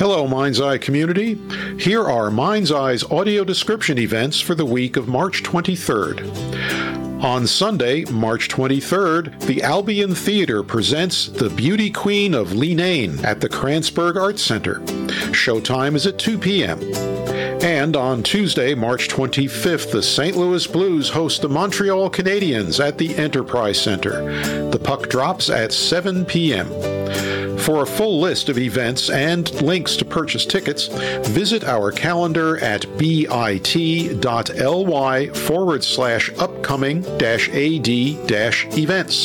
Hello, Mind's Eye community. Here are Mind's Eye's audio description events for the week of March 23rd. On Sunday, March 23rd, the Albion Theater presents The Beauty Queen of Leenane at the Kranzberg Arts Center. Showtime is at 2 p.m. And on Tuesday, March 25th, the St. Louis Blues host the Montreal Canadiens at the Enterprise Center. The puck drops at 7 p.m. For a full list of events and links to purchase tickets, visit our calendar at bit.ly/upcoming-ad-events.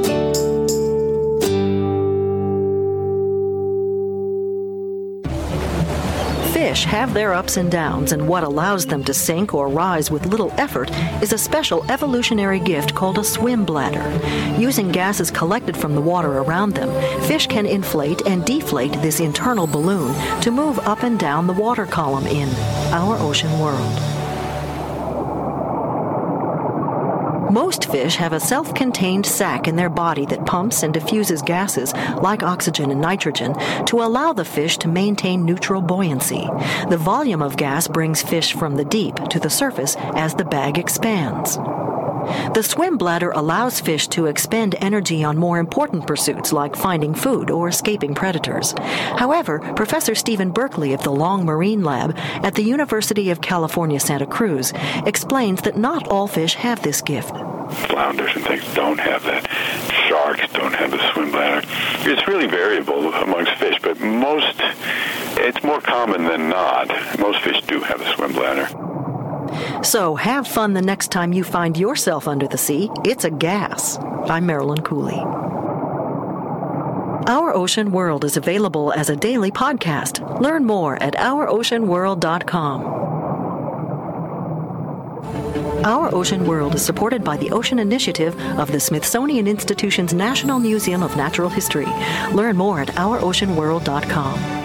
Fish have their ups and downs, and what allows them to sink or rise with little effort is a special evolutionary gift called a swim bladder. Using gases collected from the water around them, fish can inflate and deflate this internal balloon to move up and down the water column in our ocean world. Most fish have a self-contained sac in their body that pumps and diffuses gases like oxygen and nitrogen to allow the fish to maintain neutral buoyancy. The volume of gas brings fish from the deep to the surface as the bag expands. The swim bladder allows fish to expend energy on more important pursuits like finding food or escaping predators. However, Professor Stephen Berkeley of the Long Marine Lab at the University of California, Santa Cruz explains that not all fish have this gift. Flounders and things don't have that. Sharks don't have a swim bladder. It's really variable amongst fish, but it's more common than not. Most fish do have a swim bladder. So have fun the next time you find yourself under the sea. It's a gas. I'm Marilyn Cooley. Our Ocean World is available as a daily podcast. Learn more at ouroceanworld.com. Our Ocean World is supported by the Ocean Initiative of the Smithsonian Institution's National Museum of Natural History. Learn more at ouroceanworld.com.